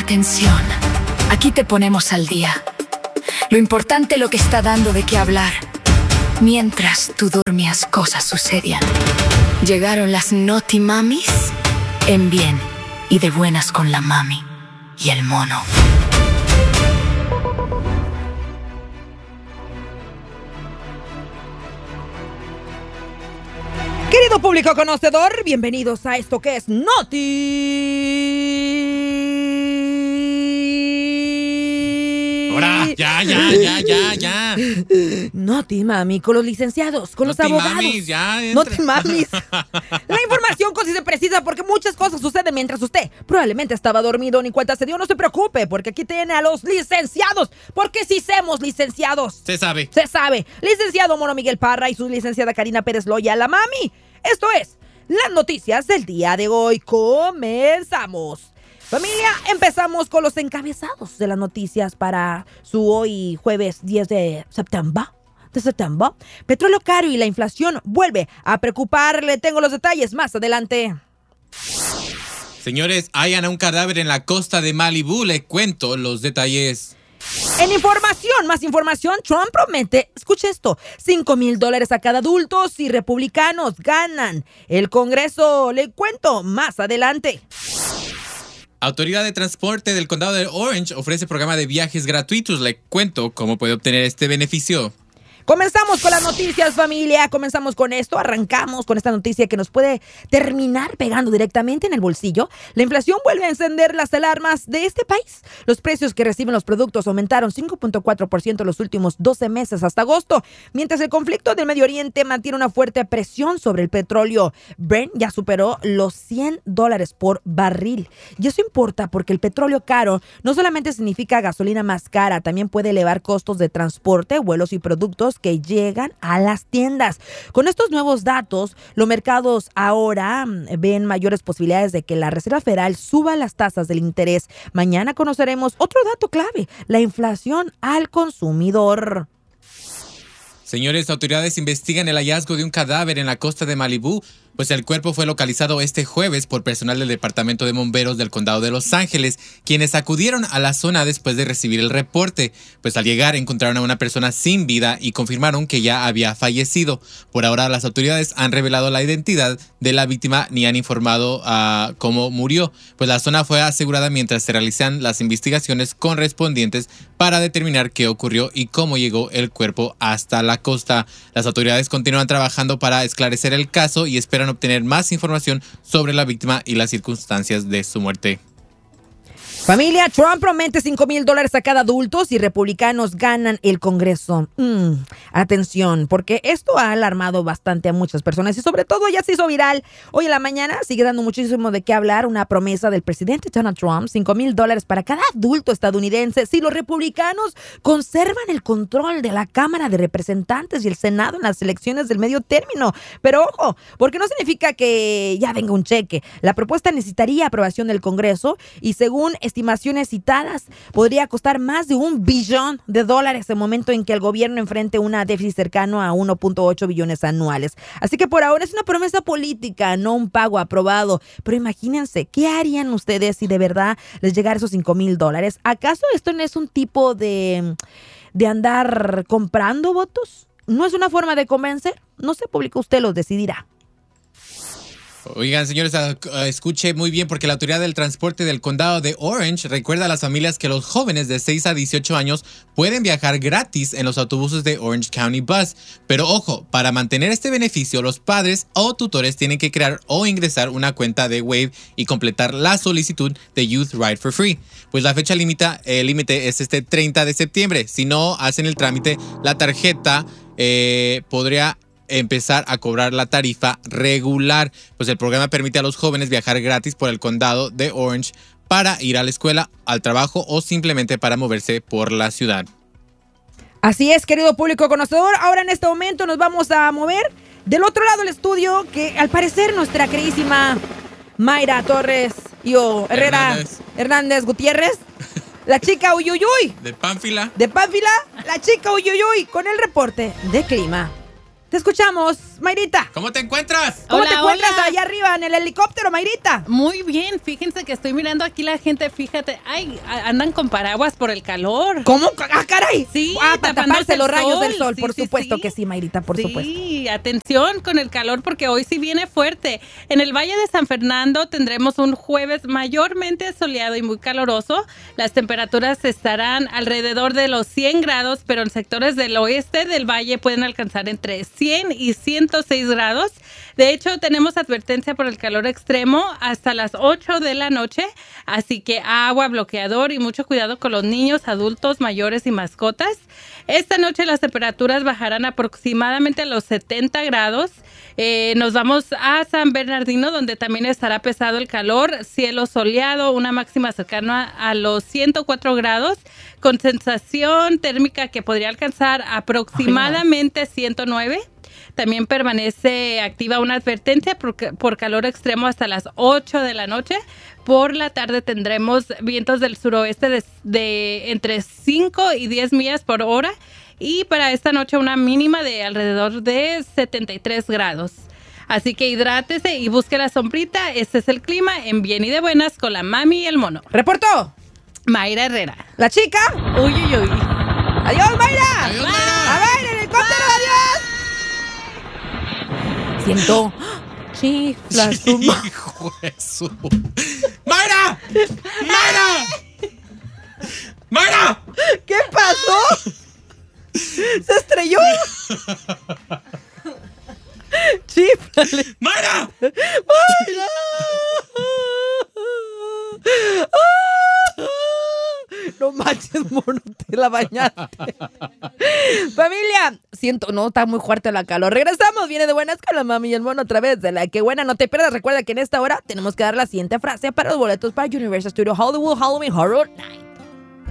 Atención, aquí te ponemos al día. Lo importante, lo que está dando de qué hablar. Mientras tú dormías, cosas sucedían. Llegaron las Naughty Mamis en bien y de buenas con la mami y el mono. Querido público conocedor, bienvenidos a esto que es Naughty. Ahora, ya. Naughty Mami, con los licenciados, con los abogados. Mamis, ya, Naughty Mamis. La información concisa y precisa porque muchas cosas suceden mientras usted probablemente estaba dormido ni cuenta se dio. No se preocupe, porque aquí tiene a los licenciados. Porque sí somos licenciados. Se sabe. Licenciado Mono Miguel Parra y su licenciada Karina Pérez Loya, la mami. Esto es las noticias del día de hoy. Comenzamos. Familia, empezamos con los encabezados de las noticias para su hoy jueves 10 de septiembre. Petróleo caro y la inflación vuelve a preocuparle. Tengo los detalles más adelante. Señores, hallan a un cadáver en la costa de Malibú. Le cuento los detalles. En más información, Trump promete, escuche esto, $5,000 a cada adulto si republicanos ganan el Congreso. Le cuento más adelante. Autoridad de Transporte del Condado de Orange ofrece programa de viajes gratuitos. Le cuento cómo puede obtener este beneficio. Comenzamos con las noticias, familia. Comenzamos con esto. Arrancamos con esta noticia que nos puede terminar pegando directamente en el bolsillo. La inflación vuelve a encender las alarmas de este país. Los precios que reciben los productos aumentaron 5.4% en los últimos 12 meses hasta agosto, mientras el conflicto del Medio Oriente mantiene una fuerte presión sobre el petróleo. Brent ya superó los $100 por barril. Y eso importa porque el petróleo caro no solamente significa gasolina más cara, también puede elevar costos de transporte, vuelos y productos que llegan a las tiendas. Con estos nuevos datos, los mercados ahora ven mayores posibilidades de que la Reserva Federal suba las tasas del interés. Mañana conoceremos otro dato clave, la inflación al consumidor. Señores, autoridades investigan el hallazgo de un cadáver en la costa de Malibú, pues el cuerpo fue localizado este jueves por personal del Departamento de Bomberos del Condado de Los Ángeles, quienes acudieron a la zona después de recibir el reporte. Pues al llegar encontraron a una persona sin vida y confirmaron que ya había fallecido. Por ahora las autoridades han revelado la identidad de la víctima ni han informado cómo murió. Pues la zona fue asegurada mientras se realizan las investigaciones correspondientes para determinar qué ocurrió y cómo llegó el cuerpo hasta la costa. Las autoridades continúan trabajando para esclarecer el caso y esperan obtener más información sobre la víctima y las circunstancias de su muerte. Familia, Trump promete $5,000 a cada adulto si republicanos ganan el Congreso. Atención, porque esto ha alarmado bastante a muchas personas y sobre todo ya se hizo viral. Hoy en la mañana sigue dando muchísimo de qué hablar una promesa del presidente Donald Trump, $5,000 para cada adulto estadounidense si los republicanos conservan el control de la Cámara de Representantes y el Senado en las elecciones del medio término. Pero ojo, porque no significa que ya venga un cheque. La propuesta necesitaría aprobación del Congreso y según estimaciones citadas, podría costar más de $1 billón en el momento en que el gobierno enfrente una déficit cercano a 1.8 billones anuales. Así que por ahora es una promesa política, no un pago aprobado. Pero imagínense, ¿qué harían ustedes si de verdad les llegara esos $5,000? ¿Acaso esto no es un tipo de andar comprando votos? ¿No es una forma de convencer? No sé, público, usted lo decidirá. Oigan, señores, escuche muy bien porque la Autoridad del Transporte del Condado de Orange recuerda a las familias que los jóvenes de 6 a 18 años pueden viajar gratis en los autobuses de Orange County Bus. Pero ojo, para mantener este beneficio, los padres o tutores tienen que crear o ingresar una cuenta de Wave y completar la solicitud de Youth Ride for Free. Pues la fecha límite es este 30 de septiembre. Si no hacen el trámite, la tarjeta podría empezar a cobrar la tarifa regular. Pues el programa permite a los jóvenes viajar gratis por el condado de Orange para ir a la escuela, al trabajo o simplemente para moverse por la ciudad. Así es, querido público conocedor. Ahora en este momento nos vamos a mover del otro lado del estudio, que al parecer nuestra queridísima Mayra Torres Hernández Gutiérrez, la chica Uyuyuy de Pánfila, la chica Uyuyuy con el reporte de clima. Te escuchamos. Mayrita. ¿Cómo te encuentras? ¿Cómo Hola, te encuentras hola. allá arriba en el helicóptero, Mayrita? Muy bien, fíjense que estoy mirando aquí la gente, fíjate, ay, andan con paraguas por el calor. ¿Cómo? ¡Ah, caray! Sí, para tapándose taparse el los rayos del sol. sol, Sí, por sí, supuesto sí. que sí, Mayrita, por supuesto. Sí, atención con el calor porque hoy sí viene fuerte. En el Valle de San Fernando tendremos un jueves mayormente soleado y muy caloroso. Las temperaturas estarán alrededor de los 100 grados, pero en sectores del oeste del valle pueden alcanzar entre 100 y 106 grados. De hecho, tenemos advertencia por el calor extremo hasta las 8 de la noche, así que agua, bloqueador y mucho cuidado con los niños, adultos, mayores y mascotas. Esta noche las temperaturas bajarán aproximadamente a los 70 grados. Nos vamos a San Bernardino, donde también estará pesado el calor, cielo soleado, una máxima cercana a los 104 grados, con sensación térmica que podría alcanzar aproximadamente 109. También permanece activa una advertencia por calor extremo hasta las 8 de la noche. Por la tarde tendremos vientos del suroeste de entre 5 y 10 millas por hora. Y para esta noche una mínima de alrededor de 73 grados. Así que hidrátese y busque la sombrita. Este es el clima en Bien y de Buenas con la mami y el mono. ¿Reportó? Mayra Herrera. ¿La chica? Uy, uy, uy. ¡Adiós, Mayra! Adiós, Mayra. ¡A ver, el helicóptero, adiós! Siento chiflas. Hijo de su... ¡Mayra! ¡Mayra! ¡Mayra! ¿Qué pasó? ¿Se estrelló? ¡Chiflale! ¡Mayra! ¡Mayra! No manches, mono, te la bañaste. Familia, no, está muy fuerte la calor. Regresamos, viene de Buenas con la mami y el mono otra vez. De la que buena, no te pierdas. Recuerda que en esta hora tenemos que dar la siguiente frase para los boletos para Universal Studios Hollywood Halloween Horror Night.